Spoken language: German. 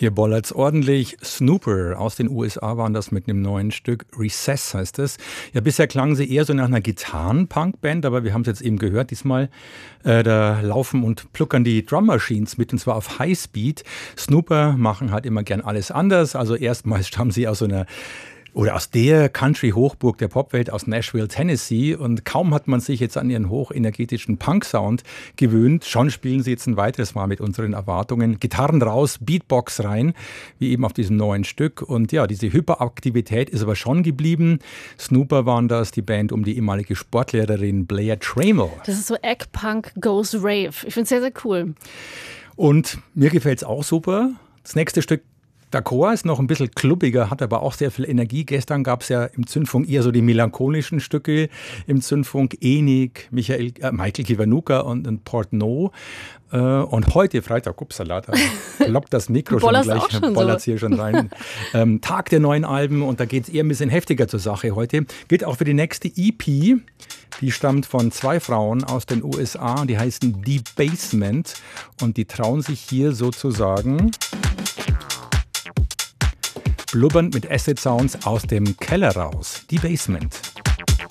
Hier bollert's ordentlich. Snooper aus den USA waren das mit einem neuen Stück. Recess heißt es. Ja, bisher klangen sie eher so nach einer Gitarren-Punk-Band, aber wir haben es jetzt eben gehört, diesmal da laufen und pluckern die Drum Machines mit, und zwar auf Highspeed. Snooper machen halt immer gern alles anders. Also erstmals stammen sie aus der Country-Hochburg der Popwelt aus Nashville, Tennessee. Und kaum hat man sich jetzt an ihren hochenergetischen Punk-Sound gewöhnt, schon spielen sie jetzt ein weiteres Mal mit unseren Erwartungen. Gitarren raus, Beatbox rein, wie eben auf diesem neuen Stück. Und ja, diese Hyperaktivität ist aber schon geblieben. Snooper waren das, die Band um die ehemalige Sportlehrerin Blair Trammell. Das ist so Egg-Punk Goes Rave. Ich finde es sehr, sehr cool. Und mir gefällt es auch super. Das nächste Stück, der Chor ist noch ein bisschen klubbiger, hat aber auch sehr viel Energie. Gestern gab es ja im Zündfunk eher so die melancholischen Stücke im Zündfunk. Enig, Michael Kiwanuka und Portnoy. Und heute, Freitag, upsalat, ploppt das Mikro schon gleich, bollert's hier schon rein. Tag der neuen Alben, und da geht es eher ein bisschen heftiger zur Sache heute. Gilt auch für die nächste EP. Die stammt von 2 Frauen aus den USA, die heißen Debasement. Und die trauen sich hier sozusagen blubbernd mit Acid Sounds aus dem Keller raus. Debasement.